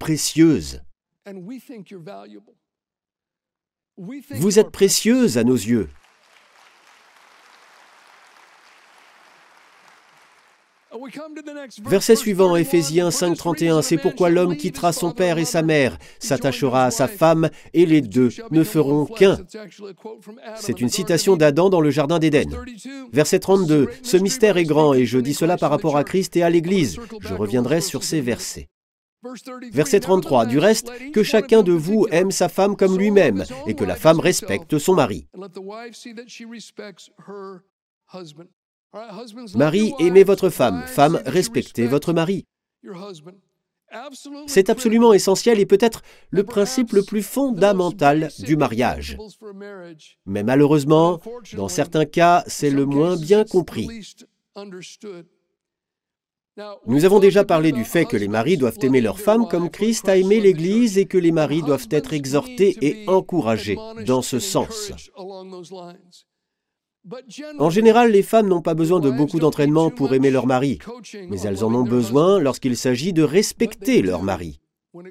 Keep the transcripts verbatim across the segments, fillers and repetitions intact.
précieuse. Vous êtes précieuse à nos yeux. Verset suivant, Éphésiens cinq, trente et un. C'est pourquoi l'homme quittera son père et sa mère, s'attachera à sa femme, et les deux ne feront qu'un. C'est une citation d'Adam dans le jardin d'Éden. Verset trente-deux. Ce mystère est grand, et je dis cela par rapport à Christ et à l'Église. Je reviendrai sur ces versets. Verset trente-trois. Du reste, que chacun de vous aime sa femme comme lui-même, et que la femme respecte son mari. Mari, aimez votre femme. Femme, respectez votre mari. C'est absolument essentiel et peut-être le principe le plus fondamental du mariage. Mais malheureusement, dans certains cas, c'est le moins bien compris. Nous avons déjà parlé du fait que les maris doivent aimer leurs femmes comme Christ a aimé l'Église et que les maris doivent être exhortés et encouragés dans ce sens. En général, les femmes n'ont pas besoin de beaucoup d'entraînement pour aimer leur mari, mais elles en ont besoin lorsqu'il s'agit de respecter leur mari.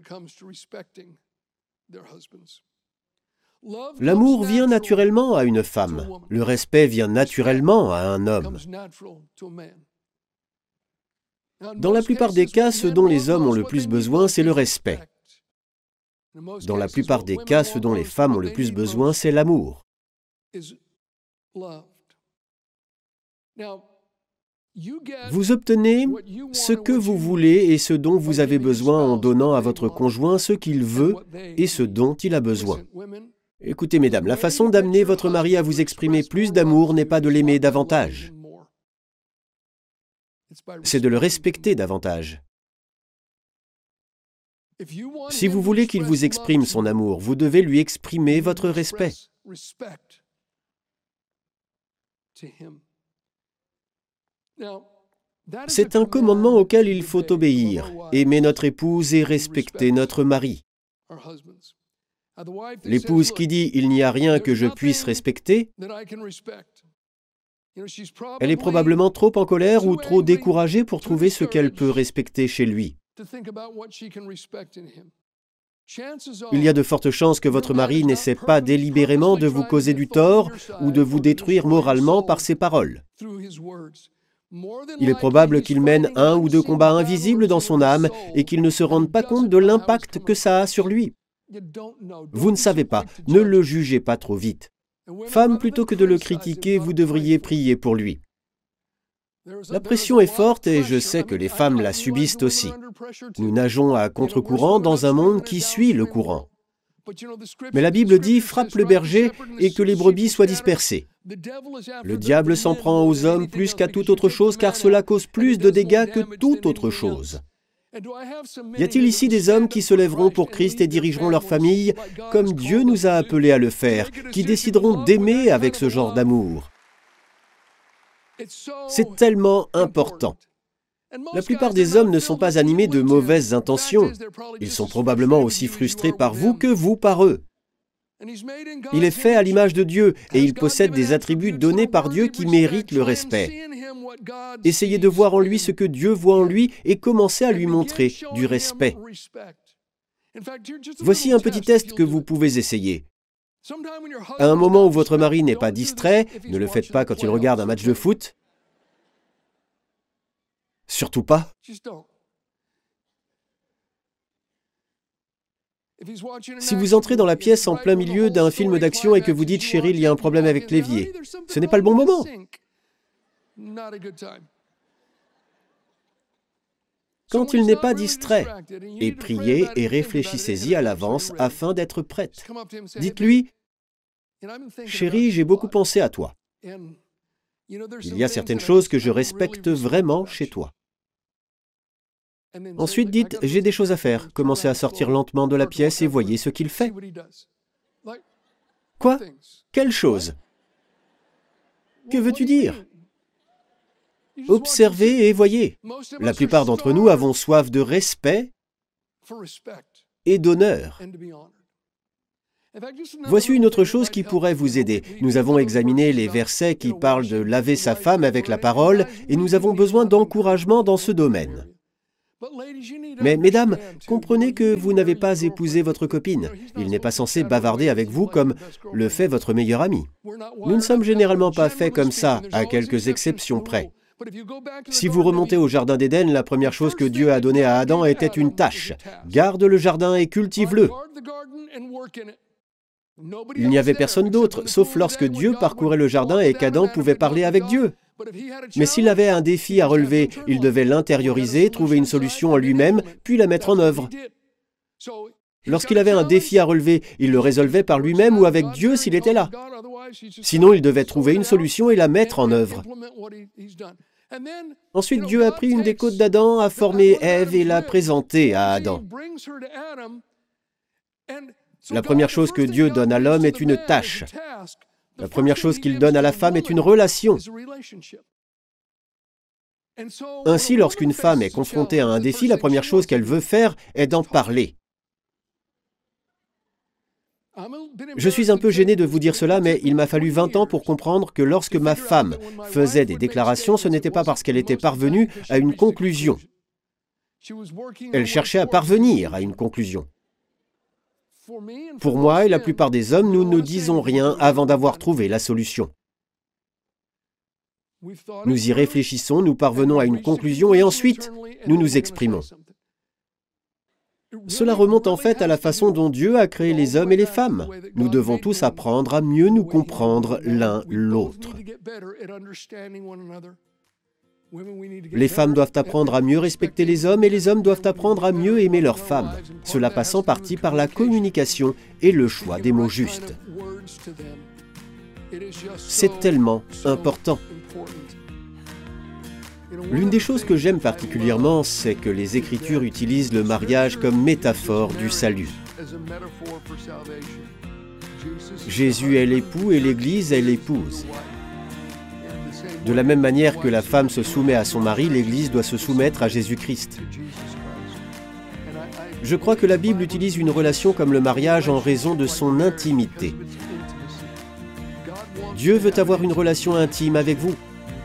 L'amour vient naturellement à une femme. Le respect vient naturellement à un homme. Dans la plupart des cas, ce dont les hommes ont le plus besoin, c'est le respect. Dans la plupart des cas, ce dont les femmes ont le plus besoin, c'est l'amour. Vous obtenez ce que vous voulez et ce dont vous avez besoin en donnant à votre conjoint ce qu'il veut et ce dont il a besoin. Écoutez, mesdames, la façon d'amener votre mari à vous exprimer plus d'amour n'est pas de l'aimer davantage. C'est de le respecter davantage. Si vous voulez qu'il vous exprime son amour, vous devez lui exprimer votre respect. C'est un commandement auquel il faut obéir, aimer notre épouse et respecter notre mari. L'épouse qui dit « il n'y a rien que je puisse respecter », elle est probablement trop en colère ou trop découragée pour trouver ce qu'elle peut respecter chez lui. Il y a de fortes chances que votre mari n'essaie pas délibérément de vous causer du tort ou de vous détruire moralement par ses paroles. Il est probable qu'il mène un ou deux combats invisibles dans son âme et qu'il ne se rende pas compte de l'impact que ça a sur lui. Vous ne savez pas, ne le jugez pas trop vite. Femme, plutôt que de le critiquer, vous devriez prier pour lui. La pression est forte et je sais que les femmes la subissent aussi. Nous nageons à contre-courant dans un monde qui suit le courant. Mais la Bible dit « frappe le berger et que les brebis soient dispersées ». Le diable s'en prend aux hommes plus qu'à toute autre chose car cela cause plus de dégâts que toute autre chose. Y a-t-il ici des hommes qui se lèveront pour Christ et dirigeront leur famille comme Dieu nous a appelés à le faire, qui décideront d'aimer avec ce genre d'amour? C'est tellement important. La plupart des hommes ne sont pas animés de mauvaises intentions. Ils sont probablement aussi frustrés par vous que vous par eux. Il est fait à l'image de Dieu et il possède des attributs donnés par Dieu qui méritent le respect. Essayez de voir en lui ce que Dieu voit en lui et commencez à lui montrer du respect. Voici un petit test que vous pouvez essayer. À un moment où votre mari n'est pas distrait, ne le faites pas quand il regarde un match de foot. Surtout pas. Si vous entrez dans la pièce en plein milieu d'un film d'action et que vous dites « Chérie, il y a un problème avec l'évier », ce n'est pas le bon moment. Quand il n'est pas distrait, et priez et réfléchissez-y à l'avance afin d'être prête. Dites-lui « Chérie, j'ai beaucoup pensé à toi. Il y a certaines choses que je respecte vraiment chez toi. » Ensuite, dites « J'ai des choses à faire. » Commencez à sortir lentement de la pièce et voyez ce qu'il fait. Quoi? Quelle chose? Que veux-tu dire? Observez et voyez. La plupart d'entre nous avons soif de respect et d'honneur. Voici une autre chose qui pourrait vous aider. Nous avons examiné les versets qui parlent de laver sa femme avec la parole et nous avons besoin d'encouragement dans ce domaine. Mais mesdames, comprenez que vous n'avez pas épousé votre copine. Il n'est pas censé bavarder avec vous comme le fait votre meilleur ami. Nous ne sommes généralement pas faits comme ça, à quelques exceptions près. Si vous remontez au jardin d'Éden, la première chose que Dieu a donnée à Adam était une tâche. Garde le jardin et cultive-le. Il n'y avait personne d'autre, sauf lorsque Dieu parcourait le jardin et qu'Adam pouvait parler avec Dieu. Mais s'il avait un défi à relever, il devait l'intérioriser, trouver une solution en lui-même, puis la mettre en œuvre. Lorsqu'il avait un défi à relever, il le résolvait par lui-même ou avec Dieu s'il était là. Sinon, il devait trouver une solution et la mettre en œuvre. Ensuite, Dieu a pris une des côtes d'Adam, a formé Ève et l'a présentée à Adam. La première chose que Dieu donne à l'homme est une tâche. La première chose qu'il donne à la femme est une relation. Ainsi, lorsqu'une femme est confrontée à un défi, la première chose qu'elle veut faire est d'en parler. Je suis un peu gêné de vous dire cela, mais il m'a fallu vingt ans pour comprendre que lorsque ma femme faisait des déclarations, ce n'était pas parce qu'elle était parvenue à une conclusion. Elle cherchait à parvenir à une conclusion. Pour moi et la plupart des hommes, nous ne disons rien avant d'avoir trouvé la solution. Nous y réfléchissons, nous parvenons à une conclusion et ensuite, nous nous exprimons. Cela remonte en fait à la façon dont Dieu a créé les hommes et les femmes. Nous devons tous apprendre à mieux nous comprendre l'un l'autre. Les femmes doivent apprendre à mieux respecter les hommes et les hommes doivent apprendre à mieux aimer leurs femmes. Cela passe en partie par la communication et le choix des mots justes. C'est tellement important. L'une des choses que j'aime particulièrement, c'est que les Écritures utilisent le mariage comme métaphore du salut. Jésus est l'époux et l'Église est l'épouse. De la même manière que la femme se soumet à son mari, l'Église doit se soumettre à Jésus-Christ. Je crois que la Bible utilise une relation comme le mariage en raison de son intimité. Dieu veut avoir une relation intime avec vous.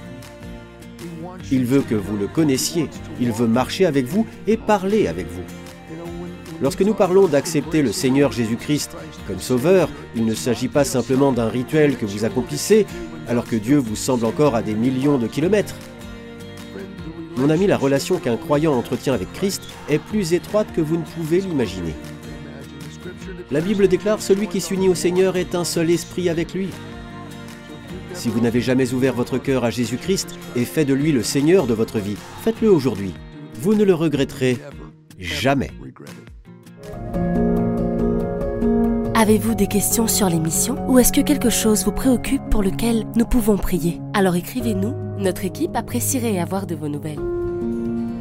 Il veut que vous le connaissiez, il veut marcher avec vous et parler avec vous. Lorsque nous parlons d'accepter le Seigneur Jésus-Christ comme sauveur, il ne s'agit pas simplement d'un rituel que vous accomplissez alors que Dieu vous semble encore à des millions de kilomètres. Mon ami, la relation qu'un croyant entretient avec Christ est plus étroite que vous ne pouvez l'imaginer. La Bible déclare « Celui qui s'unit au Seigneur est un seul esprit avec lui ». Si vous n'avez jamais ouvert votre cœur à Jésus-Christ et fait de lui le Seigneur de votre vie, faites-le aujourd'hui. Vous ne le regretterez jamais. Avez-vous des questions sur l'émission ou est-ce que quelque chose vous préoccupe pour lequel nous pouvons prier? Alors écrivez-nous, notre équipe apprécierait avoir de vos nouvelles.